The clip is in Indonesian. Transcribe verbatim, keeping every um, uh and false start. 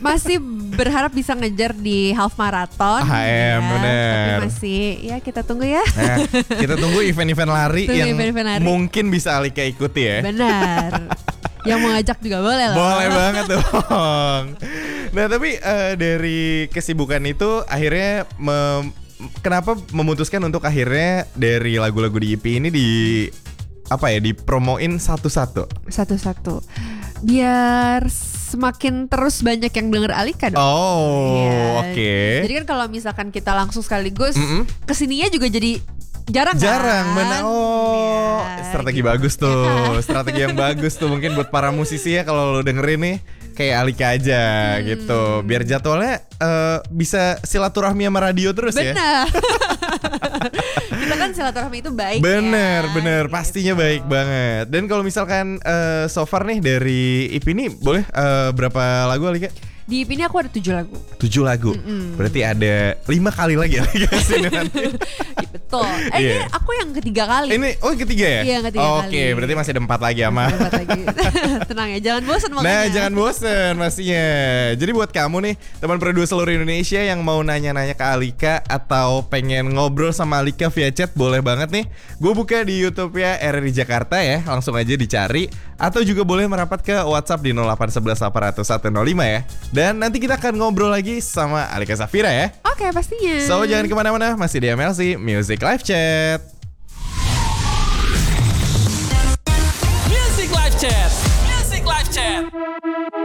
Masih berharap bisa ngejar di half marathon. H M ya, bener. Tapi masih ya kita tunggu ya. Nah, kita tunggu event-event lari Tunggu yang event-event lari. mungkin bisa Alika ikuti ya. Benar. Yang mau ngajak juga boleh loh. Boleh banget dong. Nah tapi uh, dari kesibukan itu akhirnya mem- kenapa memutuskan untuk akhirnya dari lagu-lagu di E P ini di apa ya dipromoin satu-satu? Satu-satu. Biar semakin terus banyak yang denger Alika dong. Oh, ya. oke. Okay. Jadi kan kalau misalkan kita langsung sekaligus Mm-mm. kesininya juga jadi jarang Jarang, kan? benar. Oh, ya, strategi gitu. bagus tuh, strategi yang bagus tuh mungkin buat para musisi ya kalau lo dengerin nih kayak Alika aja hmm. gitu, biar jadwalnya uh, bisa silaturahmi sama radio terus bener. ya. Kita kan silaturahmi itu baik. Bener, ya, bener, gitu. pastinya baik banget. Dan kalau misalkan uh, so far nih dari E P ini boleh uh, berapa lagu Alika? Di E P ini aku ada tujuh lagu. Tujuh lagu. Mm-mm. Berarti ada lima kali lagi Alika sini nanti. Betul. Eh Yeah. ini aku yang ketiga kali. Ini oh yang ketiga ya? Iya, yang ketiga oh, kali. Oke, berarti masih ada empat lagi ama. Empat lagi. Tenang ya, jangan bosan makanya. Nah, jangan bosen pastinya. Jadi buat kamu nih, teman produser seluruh Indonesia yang mau nanya-nanya ke Alika atau pengen ngobrol sama Alika via chat, boleh banget nih. Gue buka di YouTube ya R R I Jakarta ya, langsung aja dicari. Atau juga boleh merapat ke WhatsApp di nol delapan satu satu delapan nol satu nol lima ya. Dan nanti kita akan ngobrol lagi sama Alika Safira ya. Oke, pastinya. So jangan kemana-mana, masih di M L C Music Live Chat.